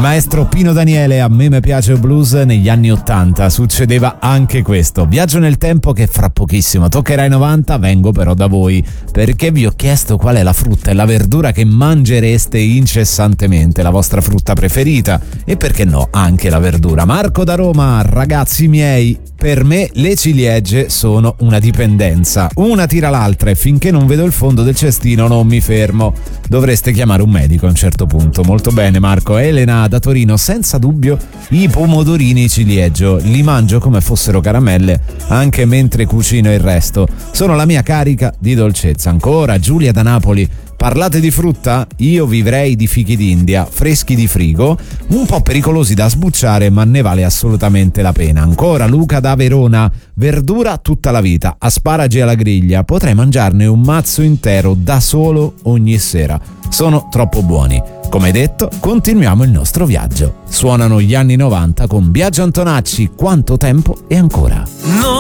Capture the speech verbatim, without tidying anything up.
maestro Pino Daniele, A me me piace il blues. Negli anni ottanta succedeva anche questo. Viaggio nel tempo che fra pochissimo toccherà i novanta. Vengo però da voi perché vi ho chiesto qual è la frutta e la verdura che mangereste incessantemente, la vostra frutta preferita e perché no anche la verdura. Marco da Roma: ragazzi miei, per me le ciliegie sono una dipendenza, una tira l'altra e finché non vedo il fondo del cestino non mi fermo. Dovreste chiamare un medico a un certo punto. Molto bene Marco. Elena da Torino: senza dubbio i pomodorini ciliegio, li mangio come fossero caramelle anche mentre cucino il resto, sono la mia carica di dolcezza. Ancora Giulia da Napoli: parlate di frutta? Io vivrei di fichi d'India, freschi di frigo, un po' pericolosi da sbucciare ma ne vale assolutamente la pena. Ancora Luca da Verona: verdura tutta la vita, asparagi alla griglia, potrei mangiarne un mazzo intero da solo ogni sera, sono troppo buoni. Come detto, continuiamo il nostro viaggio. Suonano gli anni novanta con Biagio Antonacci, Quanto tempo e ancora. No.